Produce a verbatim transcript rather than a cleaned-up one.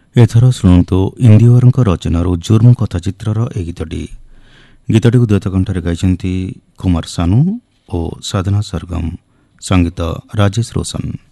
ଏଥର ଶୁଣନ୍ତୁ ଇନ୍ଦିୱରଙ୍କ ରଚନାରୁ ଜୁର୍ମ କଥାଚିତ୍ରର ଏ ଗୀତଟି ଗୀତଟିକୁ ଦ୍ୱୈତ କଣ୍ଠରେ ଗାଇଛନ୍ତି କୁମାର ସାନୁ ଓ ସାଧନା ସରଗମ, ସଙ୍ଗୀତ ରାଜେଶ ରୋଶନ।